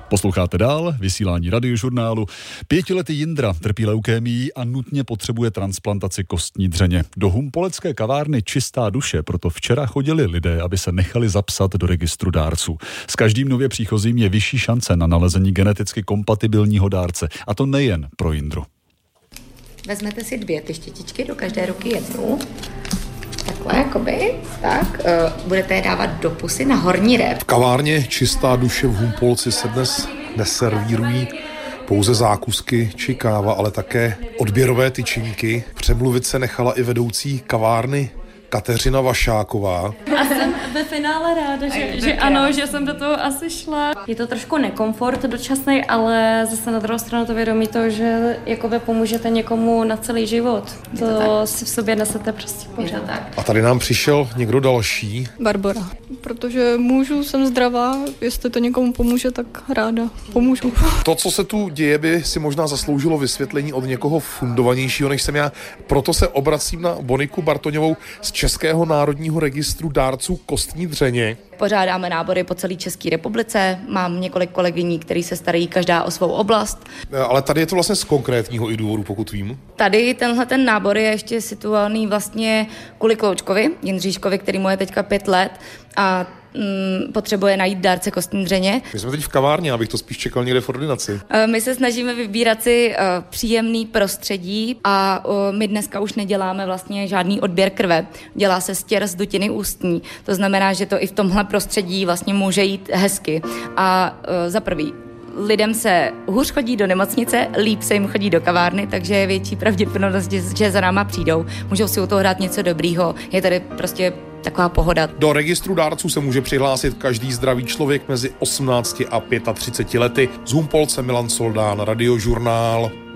Posloucháte dál vysílání Radiožurnálu. 5letý Jindra trpí leukémií a nutně potřebuje transplantaci kostní dřeně. Do humpolecké kavárny Čistá duše proto včera chodili lidé, aby se nechali zapsat do registru dárců. S každým nově příchozím je vyšší šance na nalezení geneticky kompatibilního dárce. A to nejen pro Jindru. Vezmete si 2 ty štětičky, do každé ruky jednu. Takhle, jakoby, tak. Budete je dávat do pusy na horní rep. V kavárně Čistá duše v Humpolci se dnes neservírují pouze zákusky či káva, ale také odběrové tyčinky. Přemluvit se nechala i vedoucí kavárny Kateřina Vašáková. A jsem ve finále ráda, že ano, že jsem do toho asi šla. Je to trošku nekomfort dočasný, ale zase na druhou stranu to vědomí to, že jakoby pomůžete někomu na celý život. To si v sobě nesete prostě pořád. A tady nám přišel někdo další. Barbora. Protože můžu, jsem zdravá, jestli to někomu pomůže, tak ráda pomůžu. To, co se tu děje, by si možná zasloužilo vysvětlení od někoho fundovanějšího, než jsem já. Proto se obracím na Moniku Bartoňovou z Českého národního registru dárců kostní dřeně. Pořádáme nábory po celé České republice. Mám několik kolegyní, který se starají každá o svou oblast. Ale tady je to vlastně z konkrétního i důvodu, pokud vím. Tady ten nábor je ještě situovaný vlastně kvůli Kloučkovi, Jindříškovi, který mu je teďka 5 let a potřebuje najít dárce kostní dřeně. My jsme teď v kavárně, abych to spíš čekal někde v ordinaci. My se snažíme vybírat si příjemný prostředí a my dneska už neděláme vlastně žádný odběr krve. Dělá se stěr z dutiny ústní. To znamená, že to i v tomhle prostředí vlastně může jít hezky. A za prvý, lidem se hůř chodí do nemocnice, líp se jim chodí do kavárny, takže je větší pravděpodobnost, že za náma přijdou. Můžou si u toho hrát něco dobrýho. Je tady prostě taková pohoda. Do registru dárců se může přihlásit každý zdravý člověk mezi 18 a 35 lety. Z Humpolce Milan Soldán, Radiožurnál.